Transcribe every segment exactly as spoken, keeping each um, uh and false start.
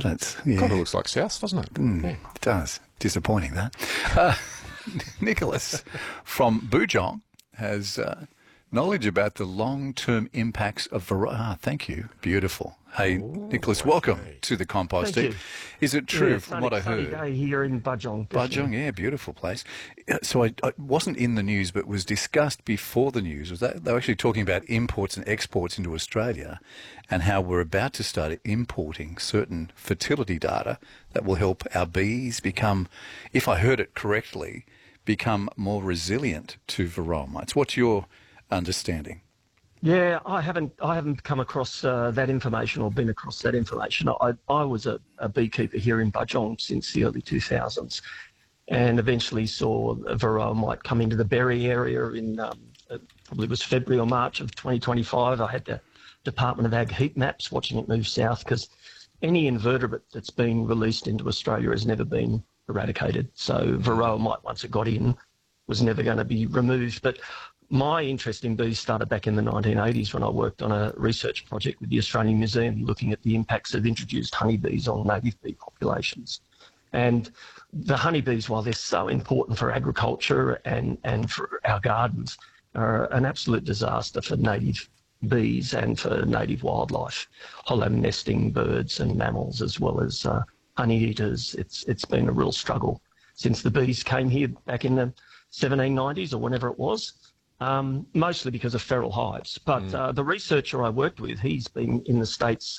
But it's, yeah. Kind of looks like South, doesn't it? Mm, Yeah. It does. Disappointing, that. Uh, Nicholas from Bujong has uh, knowledge about the long-term impacts of variety. Ah, thank you. Beautiful. Hey, Ooh, Nicholas, welcome okay. to the compost. Thank you. Is it true, Yeah, from sunny, what I sunny heard? day here in Bujong. definitely. Bujong, yeah, beautiful place. Uh, So I, I wasn't in the news, but was discussed before the news. Was that they were actually talking about imports and exports into Australia, and how we're about to start importing certain fertility data that will help our bees become, if I heard it correctly, become more resilient to varroa mites. What's your understanding? Yeah, I haven't I haven't come across uh, that information or been across that information. I, I was a, a beekeeper here in Bujong since the early two thousands, and eventually saw a varroa mite come into the berry area in um, it probably was February or March of twenty twenty-five. I had the Department of Ag heat maps watching it move south, because any invertebrate that's been released into Australia has never been eradicated. So varroa mite, once it got in, was never going to be removed. But my interest in bees started back in the nineteen eighties when I worked on a research project with the Australian Museum looking at the impacts of introduced honeybees on native bee populations. And the honeybees, while they're so important for agriculture and, and for our gardens, are an absolute disaster for native bees and for native wildlife, hollow nesting birds and mammals, as well as uh, honey eaters. It's It's been a real struggle since the bees came here back in the seventeen nineties or whenever it was. Um, mostly because of feral hives. But mm. uh, the researcher I worked with, he's been in the States,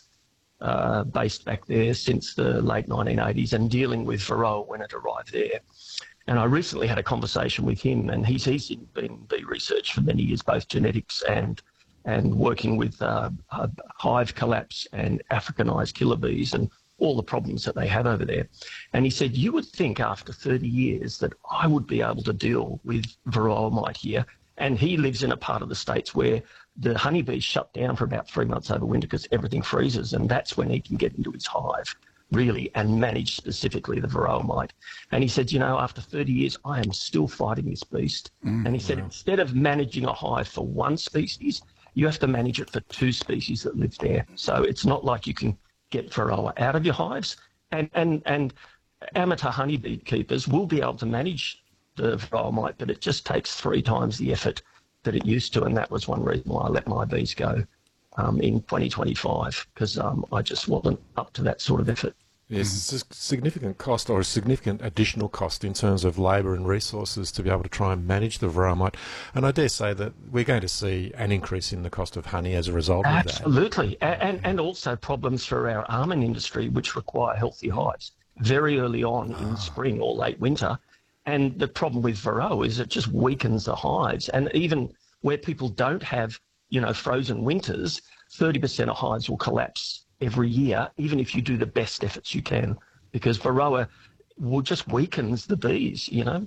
uh, based back there since the late nineteen eighties and dealing with varroa when it arrived there. And I recently had a conversation with him, and he's, he's been in bee research for many years, both genetics and and working with uh, uh, hive collapse and Africanized killer bees and all the problems that they have over there. And he said, you would think after thirty years that I would be able to deal with varroa mite here. And he lives in a part of the States where the honeybees shut down for about three months over winter because everything freezes, and that's when he can get into his hive, really, and manage specifically the varroa mite. And he said, you know, after thirty years, I am still fighting this beast. Mm, and he said, wow. Instead of managing a hive for one species, you have to manage it for two species that live there. So it's not like you can get varroa out of your hives. And, and, and amateur honeybee keepers will be able to manage the varroa mite, but it just takes three times the effort that it used to, and that was one reason why I let my bees go um, in twenty twenty-five, because um, I just wasn't up to that sort of effort. Yes, it's a significant cost, or a significant additional cost in terms of labour and resources to be able to try and manage the varroa mite. And I dare say that we're going to see an increase in the cost of honey as a result Absolutely. of that. Absolutely, and, and also problems for our almond industry, which require healthy hives very early on in oh. spring or late winter. And the problem with varroa is it just weakens the hives. And even where people don't have, you know, frozen winters, thirty percent of hives will collapse every year, even if you do the best efforts you can, because varroa will just weakens the bees, you know.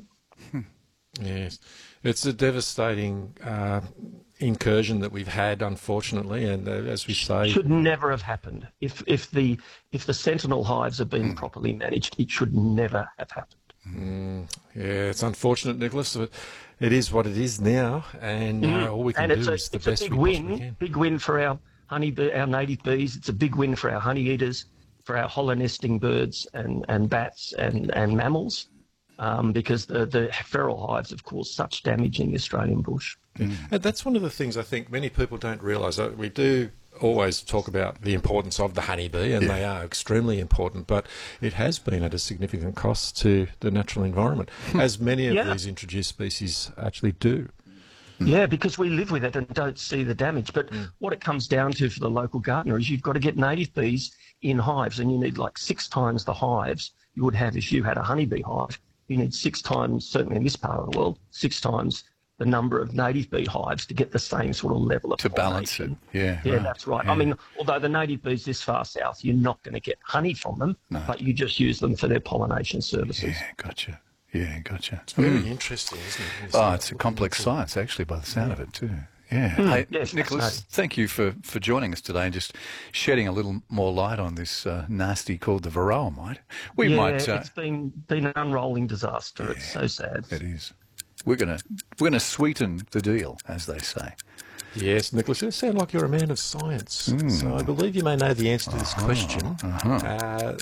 Yes. It's a devastating uh, incursion that we've had, unfortunately, and uh, as we say... should never have happened. If, if, the, if the sentinel hives have been mm. properly managed, it should never have happened. Mm, yeah, it's unfortunate, Nicholas, but it is what it is now, and uh, all we can and do a, is the it's best a big we win, possibly can. Big win for our honey, our native bees. It's a big win for our honey eaters, for our hollow nesting birds and, and bats and, and mammals, um, because the, the feral hives have caused such damage in the Australian bush. Mm. And that's one of the things I think many people don't realise. We do always talk about the importance of the honeybee, and yeah. they are extremely important, but it has been at a significant cost to the natural environment, as many of yeah. these introduced species actually do. Yeah, because we live with it and don't see the damage. But mm. what it comes down to for the local gardener is you've got to get native bees in hives, and you need like six times the hives you would have if you had a honeybee hive. You need six times, certainly in this part of the world, six times the number of native bee hives to get the same sort of level of to balance it. Yeah, yeah, right. that's right. Yeah. I mean, although the native bees this far south, you're not going to get honey from them, no. but you just use them for their pollination services. Yeah, gotcha. Yeah, gotcha. It's very mm. interesting, isn't it? It's oh, it's a complex science, actually, by the sound yeah. of it, too. Yeah. Mm, hey, yes, Nicholas, thank you for, for joining us today and just shedding a little more light on this uh, nasty called the varroa mite. We yeah, might. Uh, it's been been an unrolling disaster. Yeah, it's so sad. It is. We're gonna we're gonna sweeten the deal, as they say. Yes, Nicholas, you sound like you're a man of science. Mm. So I believe you may know the answer to this uh-huh, question. Uh-huh. Uh,